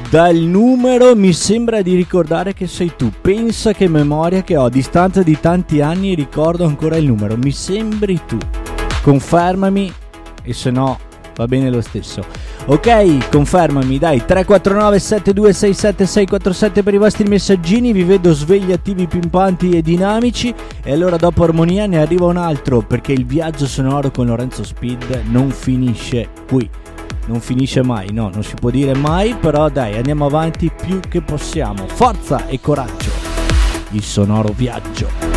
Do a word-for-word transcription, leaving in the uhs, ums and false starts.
Dal numero mi sembra di ricordare che sei tu. Pensa che memoria che ho, a distanza di tanti anni ricordo ancora il numero. Mi sembri tu. Confermami, e se no va bene lo stesso. Ok, confermami, dai. Tre quattro nove sette due sei sette sei quattro sette per i vostri messaggini. Vi vedo svegli, attivi, pimpanti e dinamici. E allora dopo Armonia ne arriva un altro, perché il viaggio sonoro con Lorenzo Speed non finisce qui. Non finisce mai, no, non si può dire mai. Però dai, andiamo avanti più che possiamo. Forza e coraggio. Il sonoro viaggio.